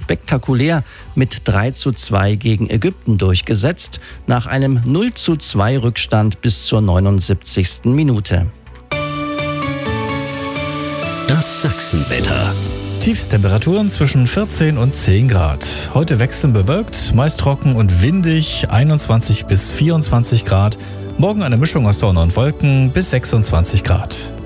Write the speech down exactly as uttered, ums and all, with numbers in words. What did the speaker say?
spektakulär mit drei zu zwei gegen Ägypten durchgesetzt, nach einem null zu zwei Rückstand bis zur neunundsiebzigsten Minute. Das Sachsenwetter. Tiefstemperaturen zwischen vierzehn und zehn Grad. Heute wechselnd bewölkt, meist trocken und windig, einundzwanzig bis vierundzwanzig Grad. Morgen eine Mischung aus Sonne und Wolken bis sechsundzwanzig Grad.